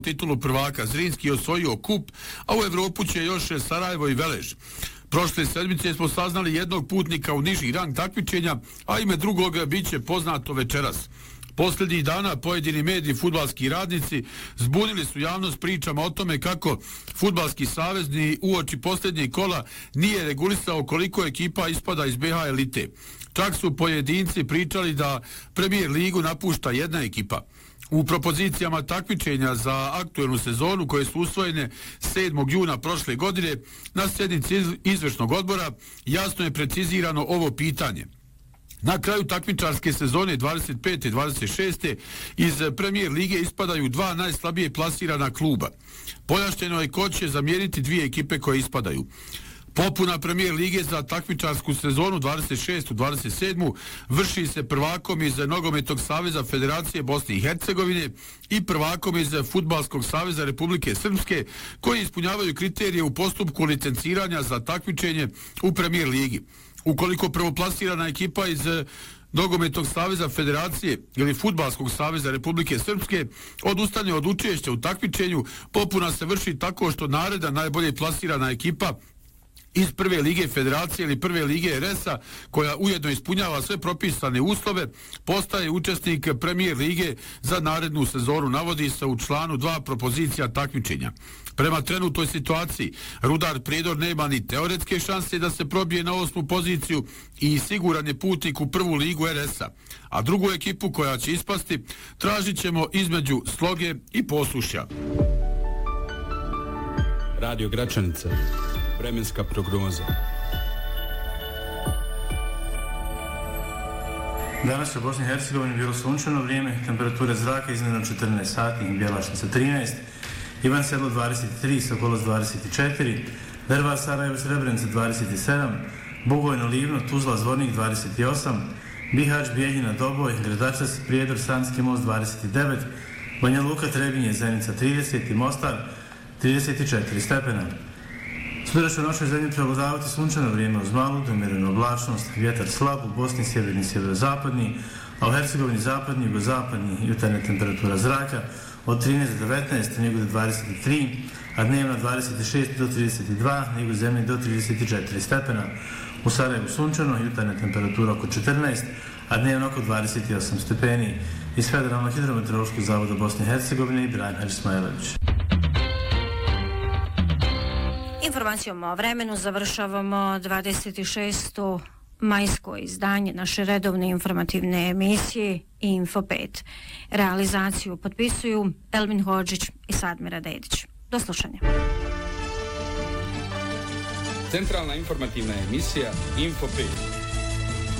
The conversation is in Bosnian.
titulu prvaka. Zrinski je osvojio kup, a u Evropu će još Sarajevo i Velež. Prošle sedmice smo saznali jednog putnika u niži rang takmičenja, a ime drugog bit će poznato večeras. Posljednjih dana pojedini mediji, fudbalski radnici zbunili su javnost pričama o tome kako Fudbalski savez ni uoči posljednjeg kola nije regulisao koliko ekipa ispada iz BH elite. Čak su pojedinci pričali da Premier ligu napušta jedna ekipa. U propozicijama takmičenja za aktuelnu sezonu koje su usvojene 7. juna prošle godine na sjednici izvršnog odbora jasno je precizirano ovo pitanje. Na kraju takmičarske sezone 25. i 26. iz Premier lige ispadaju dva najslabije plasirana kluba. Pojašnjeno je ko će zamijeniti dvije ekipe koje ispadaju. Popuna Premier lige za takmičarsku sezonu 26-27 vrši se prvakom iz Nogometnog saveza Federacije Bosne i Hercegovine i prvakom iz Fudbalskog saveza Republike Srpske, koji ispunjavaju kriterije u postupku licenciranja za takmičenje u Premier ligi. Ukoliko prvoplasirana ekipa iz Nogometnog saveza Federacije ili Fudbalskog saveza Republike Srpske odustane od učešća u takmičenju, popuna se vrši tako što naredna najbolje plasirana ekipa iz prve lige Federacije ili prve lige RS-a, koja ujedno ispunjava sve propisane uslove, postaje učesnik Premier lige za narednu sezonu, navodi se u članu 2 propozicija takmičenja. Prema trenutnoj situaciji, Rudar Prijedor nema ni teoretske šanse da se probije na 8. poziciju i siguran je putnik u prvu ligu RS-a, a drugu ekipu koja će ispasti tražit ćemo između Sloge i Posušja. Radio Gračanica. Vremenska prognoza. Danas u Bosni i Hercegovini bilo sunčano vrijeme, temperature zraka iznad 14 sati, Bjelašnica 13, Ivan Sedlo 23, Sokolac 24, Drvar Sarajevo Srebrenica 27, Bugojno Livno, Tuzla Zvornik 28, Bihać Bijeljina Doboj, Gradačac Prijedor Sanski most 29, Banja Luka Trebinje Zenica 30 i Mostar 34 stepena. Sutra će u našoj zemlji prevladavati sunčano vrijeme uz malu do umjerenu oblačnost, vjetar slab, u Bosni sjeverni, sjeverozapadni, a u Hercegovini zapadni, jugozapadni, jutarnja temperatura zraka od 13 do 19, nego do 23, a dnevno 26 do 32, nego zemlji do 34 stepena. U Sarajevu sunčano, jutarnja temperatura oko 14, a dnevno oko 28 stepeni. Iz Federalnog hidrometeorološkog zavoda Bosne i Hercegovine, Ibrahim Hadži Smajlović. Informacijom o vremenu završavamo 26. majsko izdanje naše redovne informativne emisije Info 5. Realizaciju potpisuju Elvin Hodžić i Sadmira Dedić. Do slušanja. Centralna informativna emisija Info 5.